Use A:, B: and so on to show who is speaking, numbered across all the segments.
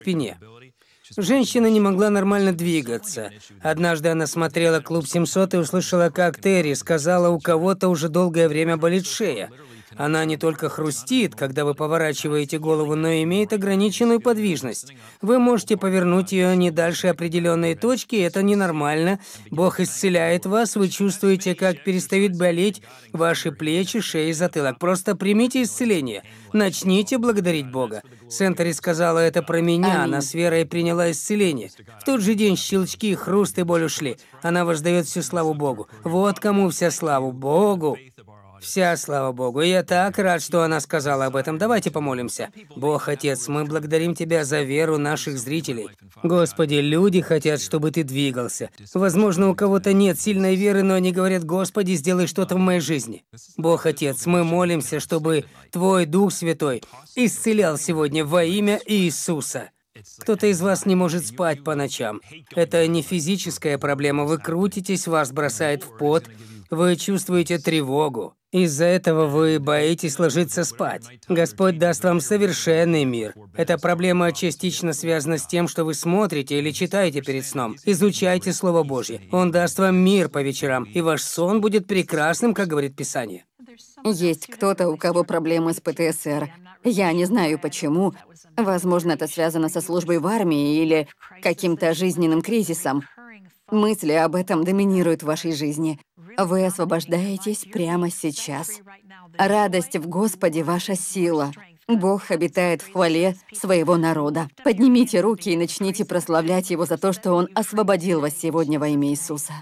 A: спине. Женщина не могла нормально двигаться. Однажды она смотрела «Клуб 700» и услышала, как Терри сказала, у кого-то уже долгое время болит шея. Она не только хрустит, когда вы поворачиваете голову, но и имеет ограниченную подвижность. Вы можете повернуть ее не дальше определенной точки, это ненормально. Бог исцеляет вас, вы чувствуете, как перестают болеть ваши плечи, шея и затылок. Просто примите исцеление. Начните благодарить Бога. Сентери сказала это про меня, она с верой приняла исцеление. В тот же день щелчки, хруст и боль ушли. Она воздает всю славу Богу. Вот кому вся слава Богу. Вся слава Богу. И я так рад, что она сказала об этом. Давайте помолимся. Бог, Отец, мы благодарим Тебя за веру наших зрителей. Господи, люди хотят, чтобы Ты двигался. Возможно, у кого-то нет сильной веры, но они говорят: Господи, сделай что-то в моей жизни. Бог, Отец, мы молимся, чтобы Твой Дух Святой исцелял сегодня во имя Иисуса. Кто-то из вас не может спать по ночам. Это не физическая проблема. Вы крутитесь, вас бросает в пот, вы чувствуете тревогу. Из-за этого вы боитесь ложиться спать. Господь даст вам совершенный мир. Эта проблема частично связана с тем, что вы смотрите или читаете перед сном. Изучайте Слово Божье. Он даст вам мир по вечерам, и ваш сон будет прекрасным, как говорит Писание.
B: Есть кто-то, у кого проблемы с ПТСР. Я не знаю почему. Возможно, это связано со службой в армии или каким-то жизненным кризисом. Мысли об этом доминируют в вашей жизни. Вы освобождаетесь прямо сейчас. Радость в Господе — ваша сила. Бог обитает в хвале своего народа. Поднимите руки и начните прославлять Его за то, что Он освободил вас сегодня во имя Иисуса.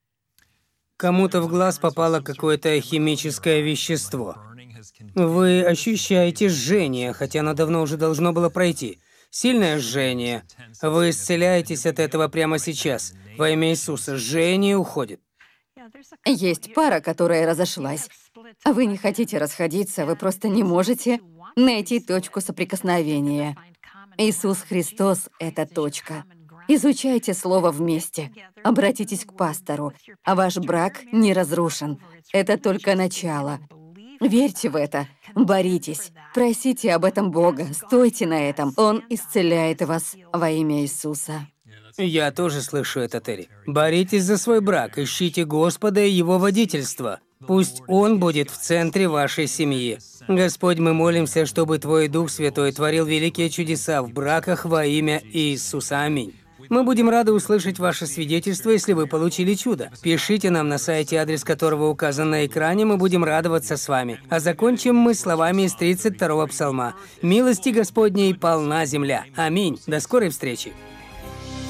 A: Кому-то в глаз попало какое-то химическое вещество. Вы ощущаете жжение, хотя оно давно уже должно было пройти. Сильное жжение. Вы исцеляетесь от этого прямо сейчас. Во имя Иисуса жжение уходит.
B: Есть пара, которая разошлась. Вы не хотите расходиться, вы просто не можете найти точку соприкосновения. Иисус Христос — это точка. Изучайте Слово вместе. Обратитесь к пастору. А ваш брак не разрушен. Это только начало. Верьте в это. Боритесь. Просите об этом Бога. Стойте на этом. Он исцеляет вас во имя Иисуса.
A: Я тоже слышу это, Терри. Боритесь за свой брак, ищите Господа и Его водительство. Пусть Он будет в центре вашей семьи. Господь, мы молимся, чтобы Твой Дух Святой творил великие чудеса в браках во имя Иисуса. Аминь. Мы будем рады услышать ваше свидетельство, если вы получили чудо. Пишите нам на сайте, адрес которого указан на экране, мы будем радоваться с вами. А закончим мы словами из 32-го псалма. «Милости Господней полна земля». Аминь. До скорой встречи.